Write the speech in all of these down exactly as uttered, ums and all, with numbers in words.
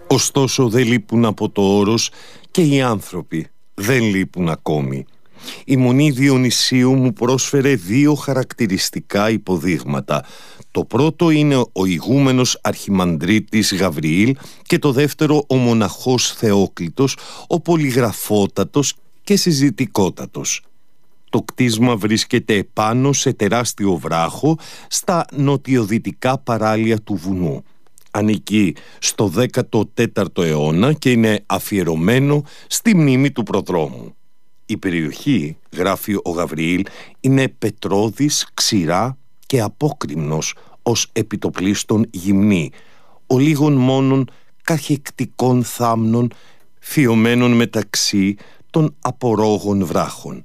Ωστόσο δεν λείπουν από το όρος και οι άνθρωποι δεν λείπουν ακόμη. Η Μονή Διονυσίου μου πρόσφερε δύο χαρακτηριστικά υποδείγματα. Το πρώτο είναι ο ηγούμενος αρχιμανδρίτης Γαβριήλ και το δεύτερο ο μοναχός Θεόκλητος, ο πολυγραφότατος και συζητικότατος. Το κτίσμα βρίσκεται επάνω σε τεράστιο βράχο στα νοτιοδυτικά παράλια του βουνού. Ανήκει στο δέκατο τέταρτο αιώνα και είναι αφιερωμένο στη μνήμη του προδρόμου. Η περιοχή, γράφει ο Γαβριήλ, είναι πετρώδης, ξηρά και απόκρημνος ως επιτοπλίστων γυμνή, ο λίγων μόνον καχεκτικών θάμνων φιωμένων μεταξύ των απορόγων βράχων.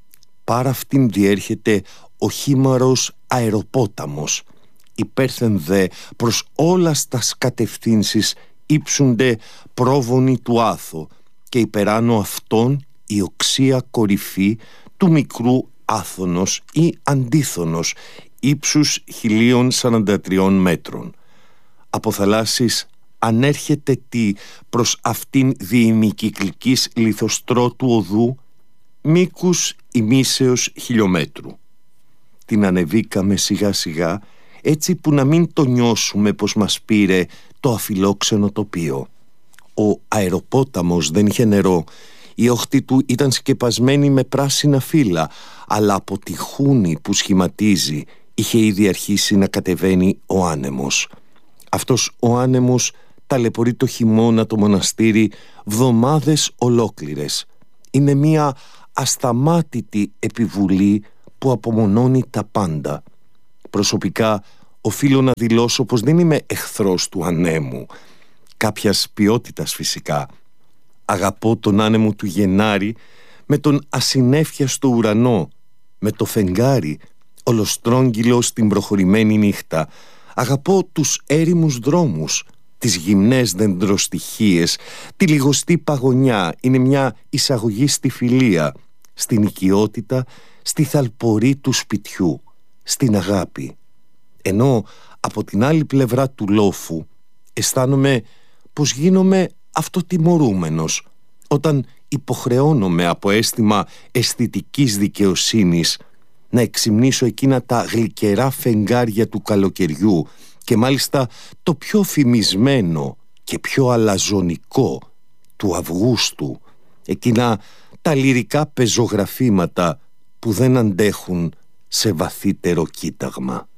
Πάρα αυτήν διέρχεται ο χήμαρος αεροπόταμος. Υπέρθεν δε προς όλας τας κατευθύνσεις ύψουνται πρόβονοι του Άθο και υπεράνω αυτών η οξία κορυφή του μικρού Άθωνος ή Αντίθωνος ύψους χίλια σαράντα τρία μέτρων. Από θαλάσσης ανέρχεται τι προς αυτήν διημικυκλικής λιθοστρώτου οδού μήκους ημίσεως χιλιόμετρου. Την ανεβήκαμε σιγά σιγά, έτσι που να μην το νιώσουμε πως μας πήρε το αφιλόξενο τοπίο. Ο αεροπόταμος δεν είχε νερό. Η όχθη του ήταν σκεπασμένη με πράσινα φύλλα, αλλά από τη χούνη που σχηματίζει είχε ήδη αρχίσει να κατεβαίνει ο άνεμος. Αυτός ο άνεμος ταλαιπωρεί το χειμώνα το μοναστήρι βδομάδες ολόκληρες. Είναι μία ασταμάτητη επιβουλή που απομονώνει τα πάντα. Προσωπικά οφείλω να δηλώσω πως δεν είμαι εχθρός του ανέμου, κάποιας ποιότητας φυσικά. Αγαπώ τον άνεμο του Γενάρη με τον ασυνέφιαστο ουρανό, με το φεγγάρι ολοστρόγγυλο στην προχωρημένη νύχτα. Αγαπώ τους έρημους δρόμους, τις γυμνές δεντροστοιχίες, τη λιγοστή παγωνιά. Είναι μια εισαγωγή στη φιλία, στην οικειότητα, στη θαλπορή του σπιτιού, στην αγάπη. Ενώ από την άλλη πλευρά του λόφου αισθάνομαι πως γίνομαι αυτοτιμωρούμενος όταν υποχρεώνομαι από αίσθημα αισθητικής δικαιοσύνης να εξυμνήσω εκείνα τα γλυκερά φεγγάρια του καλοκαιριού και μάλιστα το πιο φημισμένο και πιο αλαζονικό του Αυγούστου, εκείνα τα λυρικά πεζογραφήματα που δεν αντέχουν σε βαθύτερο κοίταγμα.